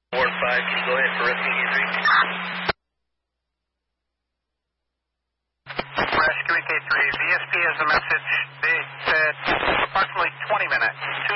4 and 5, can you go ahead for rescue E3? Rescue EK3, VSP has a message. They said approximately 20 minutes.